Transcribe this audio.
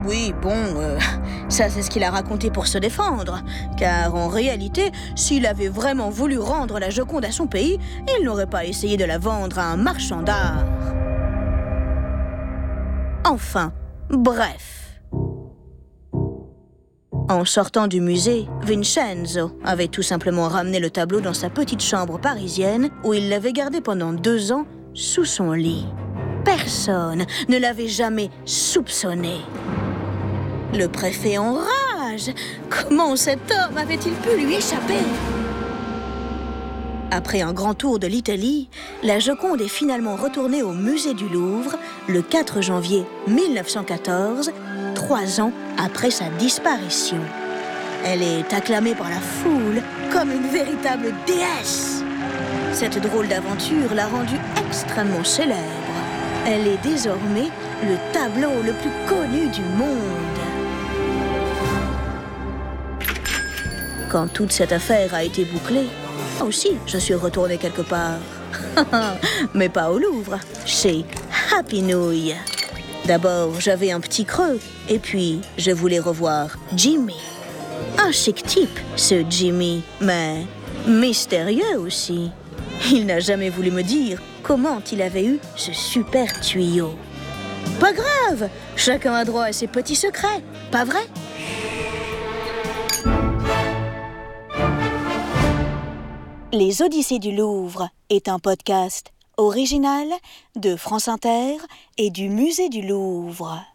Oui, bon, ça c'est ce qu'il a raconté pour se défendre. Car en réalité, s'il avait vraiment voulu rendre la Joconde à son pays, il n'aurait pas essayé de la vendre à un marchand d'art. Enfin, bref. En sortant du musée, Vincenzo avait tout simplement ramené le tableau dans sa petite chambre parisienne où il l'avait gardé pendant 2 ans sous son lit. Personne ne l'avait jamais soupçonné. Le préfet enrage. Comment cet homme avait-il pu lui échapper? Après un grand tour de l'Italie, la Joconde est finalement retournée au musée du Louvre le 4 janvier 1914, 3 ans après sa disparition. Elle est acclamée par la foule comme une véritable déesse. Cette drôle d'aventure l'a rendue extrêmement célèbre. Elle est désormais le tableau le plus connu du monde. Quand toute cette affaire a été bouclée, moi aussi, je suis retournée quelque part. Mais pas au Louvre, chez Happy Nouille. D'abord, j'avais un petit creux, et puis je voulais revoir Jimmy. Un chic type, ce Jimmy, mais mystérieux aussi. Il n'a jamais voulu me dire comment il avait eu ce super tuyau. Pas grave, chacun a droit à ses petits secrets, pas vrai? Les Odyssées du Louvre est un podcast original de France Inter et du Musée du Louvre.